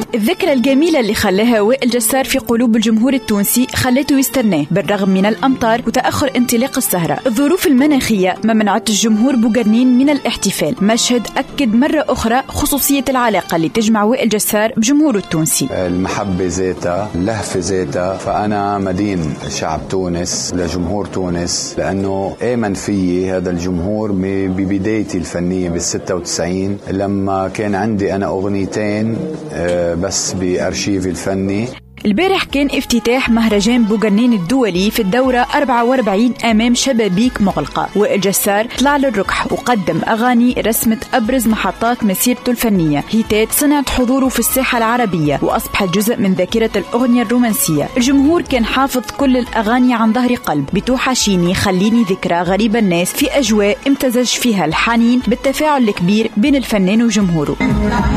الذكرى الجميلة اللي خلاها وائل جسار في قلوب الجمهور التونسي خلته يستناه بالرغم من الأمطار وتأخر انطلاق السهرة. الظروف المناخية ما منعت الجمهور بوغرنين من الاحتفال، مشهد أكد مرة أخرى خصوصية العلاقة اللي تجمع وائل جسار بجمهوره التونسي. المحبة ذاتها، اللهفة ذاتها، فأنا مدين شعب تونس لجمهور تونس لأنه آمن فيي هذا الجمهور ببدايتي الفنية بال96 لما كان عندي أنا أغنيتين بس بأرشيفي الفني. البارح كان افتتاح مهرجان بوغرنين الدولي في الدورة 44 أمام شبابيك مغلقة. وائل جسار طلع للركح وقدم أغاني رسمت أبرز محطات مسيرته الفنية، هيتات صنعت حضوره في الساحة العربية وأصبحت جزء من ذاكرة الأغنية الرومانسية. الجمهور كان حافظ كل الأغاني عن ظهر قلب، بتوحشيني، خليني ذكرى، غريب الناس، في أجواء امتزج فيها الحنين بالتفاعل الكبير بين الفنان وجمهوره.